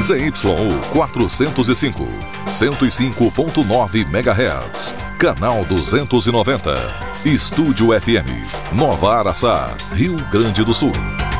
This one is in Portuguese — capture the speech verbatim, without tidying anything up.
Z Y U quatrocentos e cinco, cento e cinco ponto nove megahertz, canal duzentos e noventa. Estúdio F M, Nova Araçá, Rio Grande do Sul.